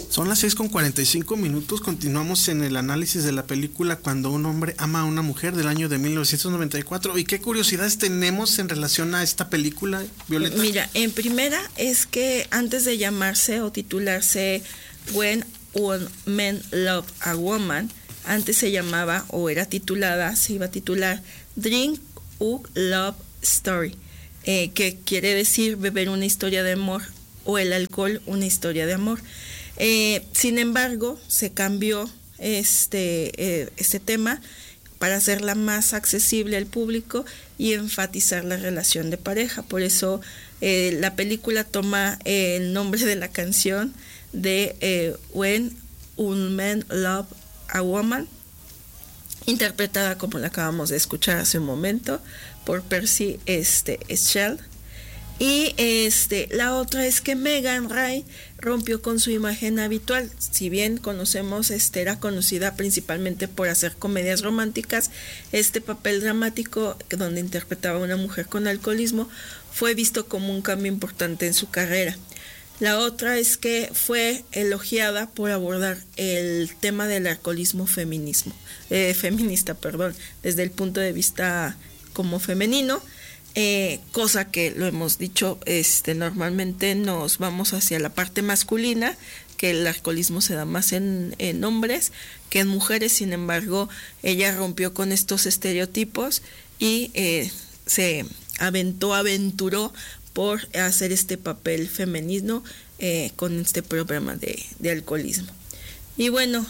Son las 6:45. Continuamos en el análisis de la película Cuando un hombre ama a una mujer, del año de 1994. ¿Y qué curiosidades tenemos en relación a esta película, Violeta? Mira, en primera es que antes de llamarse o titularse When One Man Love a Woman, antes se llamaba o era titulada, se iba a titular Drink a Love Story, que quiere decir beber una historia de amor, o el alcohol una historia de amor. Sin embargo, se cambió este tema para hacerla más accesible al público y enfatizar la relación de pareja. Por eso la película toma el nombre de la canción de When un Man Love a Woman, interpretada, como la acabamos de escuchar hace un momento, por Percy Shell. Y la otra es que Megan Ray rompió con su imagen habitual. Si bien conocemos, era conocida principalmente por hacer comedias románticas, este papel dramático donde interpretaba a una mujer con alcoholismo fue visto como un cambio importante en su carrera. La otra es que fue elogiada por abordar el tema del alcoholismo feminista, desde el punto de vista como femenino. Cosa que lo hemos dicho, normalmente nos vamos hacia la parte masculina, que el alcoholismo se da más en hombres que en mujeres. Sin embargo, ella rompió con estos estereotipos y se aventuró por hacer este papel femenino con este programa de alcoholismo. Y bueno,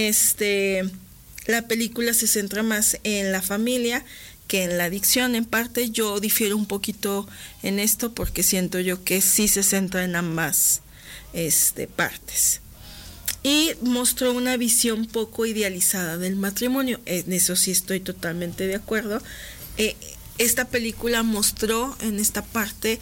la película se centra más en la familia que en la adicción. En parte yo difiero un poquito en esto, porque siento yo que sí se centra en ambas partes. Y mostró una visión poco idealizada del matrimonio. En eso sí estoy totalmente de acuerdo. Esta película mostró en esta parte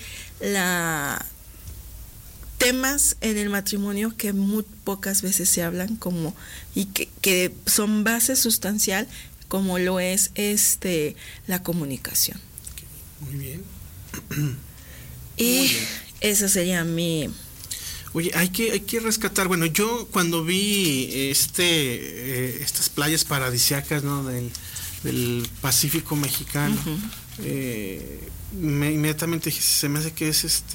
temas en el matrimonio que muy pocas veces se hablan, y que son base sustancial, como lo es la comunicación. Muy bien. Y muy bien. Esa sería mi... Oye, hay que rescatar, bueno, yo cuando vi estas playas paradisíacas, ¿no?, del Pacífico mexicano, inmediatamente dije, se me hace que es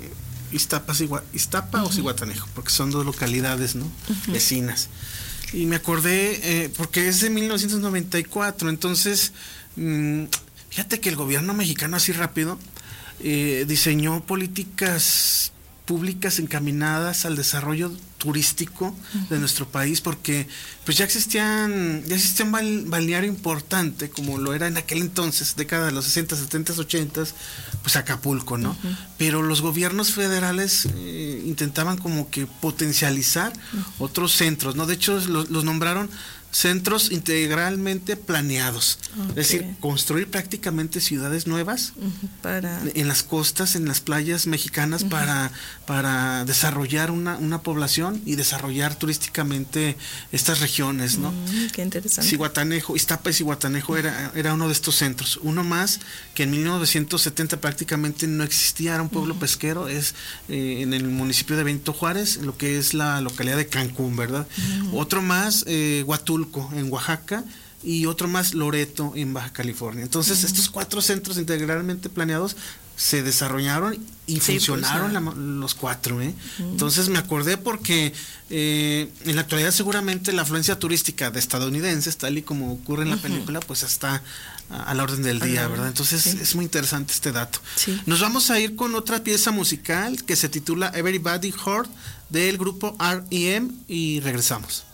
Iztapa o Zihuatanejo, porque son dos localidades, ¿no?, vecinas. Y me acordé, porque es de 1994, entonces, fíjate que el gobierno mexicano, así rápido, diseñó políticas públicas encaminadas al desarrollo turístico de nuestro país, porque pues ya existía un balneario importante, como lo era en aquel entonces, década de los 60, 70, 80, pues Acapulco, ¿no? Pero los gobiernos federales intentaban como que potencializar otros centros, ¿no? De hecho, los nombraron centros integralmente planeados, es decir, construir prácticamente ciudades nuevas en las costas, en las playas mexicanas, para desarrollar una población y desarrollar turísticamente estas regiones, ¿no? Qué interesante. Zihuatanejo, Iztapa y Zihuatanejo era uno de estos centros. Uno más que en 1970 prácticamente no existía, era un pueblo pesquero, es en el municipio de Benito Juárez, lo que es la localidad de Cancún, ¿verdad? Otro más, Huatulco, en Oaxaca, y otro más, Loreto, en Baja California. Entonces, estos 4 centros integralmente planeados se desarrollaron y funcionaron los 4, Entonces me acordé porque en la actualidad seguramente la afluencia turística de estadounidenses, tal y como ocurre en la película, pues está a la orden del día, ¿verdad? Entonces es muy interesante este dato. Nos vamos a ir con otra pieza musical que se titula Everybody Hurt, del grupo R.E.M., y regresamos.